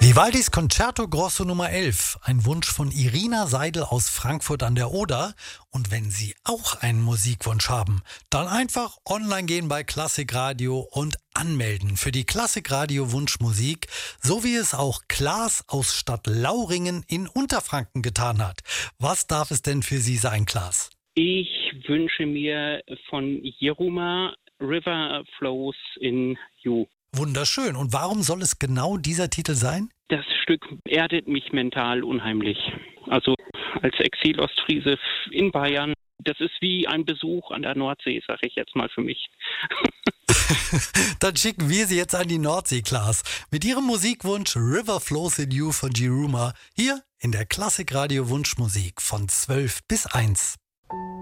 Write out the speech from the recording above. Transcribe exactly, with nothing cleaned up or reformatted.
Vivaldis Concerto Grosso Nummer elf, ein Wunsch von Irina Seidel aus Frankfurt an der Oder. Und wenn Sie auch einen Musikwunsch haben, dann einfach online gehen bei Klassikradio und anmelden für die Klassikradio Wunschmusik, so wie es auch Klaas aus Stadt Lauringen in Unterfranken getan hat. Was darf es denn für Sie sein, Klaas? Ich wünsche mir von Jeruma River Flows in You. Wunderschön. Und warum soll es genau dieser Titel sein? Das Stück erdet mich mental unheimlich. Also als Exil-Ostfriese in Bayern, das ist wie ein Besuch an der Nordsee, sage ich jetzt mal für mich. Dann schicken wir Sie jetzt an die Nordsee, Klaas. Mit Ihrem Musikwunsch River Flows in You von Jeruma hier in der Klassikradio Wunschmusik von zwölf bis eins.